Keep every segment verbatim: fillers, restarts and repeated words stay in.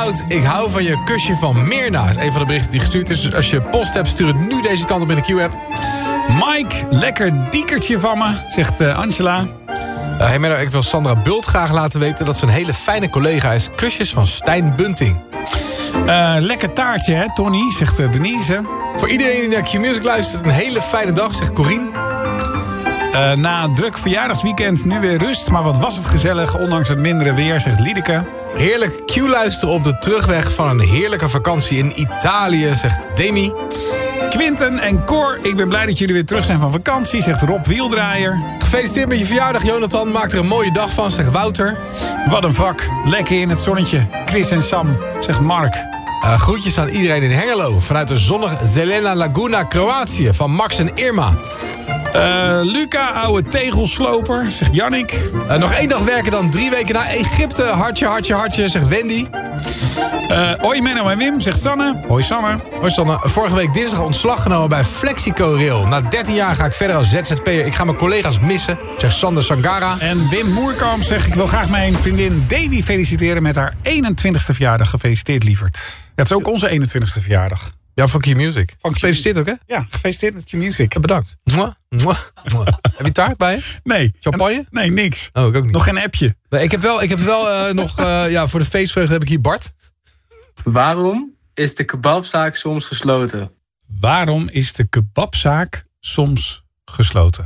Wout, ik hou van je kusje van Mirna. Is een van de berichten die gestuurd is. Dus als je post hebt, stuur het nu deze kant op in de Q-app. Mike, lekker diekertje van me, zegt uh, Angela. Uh, hey Menno, ik wil Sandra Bult graag laten weten dat ze een hele fijne collega is. Kusjes van Stijn Bunting. Uh, lekker taartje, hè, Tony, zegt uh, Denise. Voor iedereen die naar Q-Music luistert, een hele fijne dag, zegt Corine. Uh, na een druk verjaardagsweekend nu weer rust, maar wat was het gezellig, ondanks het mindere weer, zegt Liedeke. Heerlijk Q-luisteren op de terugweg van een heerlijke vakantie in Italië, zegt Demi. Quinten en Cor, ik ben blij dat jullie weer terug zijn van vakantie, zegt Rob Wieldraaier. Gefeliciteerd met je verjaardag, Jonathan. Maak er een mooie dag van, zegt Wouter. Wat een vak, lekker in het zonnetje. Chris en Sam, zegt Mark. Uh, groetjes aan iedereen in Hengelo. Vanuit de zonnige Zelena Laguna, Kroatië. Van Max en Irma. Uh, Luca, oude tegelsloper, zegt Jannik. Uh, nog één dag werken, dan drie weken naar Egypte. Hartje, hartje, hartje, zegt Wendy. Uh, hoi Menno en Wim, zegt Sanne. Hoi Sanne. Hoi Sanne. Vorige week dinsdag ontslag genomen bij Flexico Rail. Na dertien jaar ga ik verder als Z Z P'er. Ik ga mijn collega's missen, zegt Sander Sangara. En Wim Moerkamp zegt, ik wil graag mijn vriendin Davy feliciteren met haar eenentwintigste verjaardag. Gefeliciteerd, lieverd. Ja, het is ook onze eenentwintigste verjaardag. Ja, van Q-Music. Gefeliciteerd ook, hè? Ja, gefeliciteerd met Q-Music. Ja, bedankt. Mwah, mwah, mwah. Heb je taart bij je? Nee. Champagne? En, nee, niks. Oh, ik ook niet. Nog geen appje. Nee, ik heb wel, ik heb wel uh, nog, uh, ja, voor de feestvreugde heb ik hier Bart. Waarom is de kebabzaak soms gesloten? Waarom is de kebabzaak soms gesloten?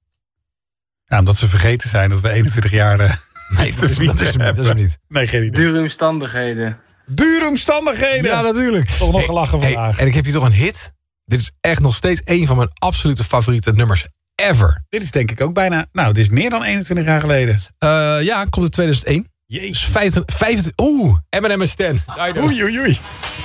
Ja, omdat ze vergeten zijn dat we eenentwintig jaar... Uh, nee, dat is, dat, is hem, dat is hem niet. Nee, geen idee. Dure omstandigheden. Dure omstandigheden. Ja, natuurlijk. Toch nog gelachen hey, vandaag. Hey, en ik heb hier toch een hit. Dit is echt nog steeds een van mijn absolute favoriete nummers ever. Dit is denk ik ook bijna... Nou, dit is meer dan eenentwintig jaar geleden. Uh, ja, komt in tweeduizend één. Jezus. Dus vijfentwintig... vijfentwintig oeh, Eminem en Stan. Oei, oei, oei.